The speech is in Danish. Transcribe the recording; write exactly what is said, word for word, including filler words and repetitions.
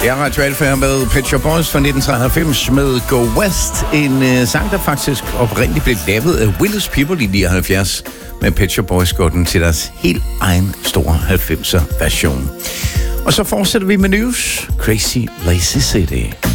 Jeg er Radio Alfa med Pet Shop Boys fra nitten treoghalvfems med Go West. En uh, sang, der faktisk oprindeligt blev lavet af Willis People i nioghalvfjerds. Med Pet Shop Boys går den til deres helt egen store halvfemser version. Og så fortsætter vi med news. Crazy Lazy City.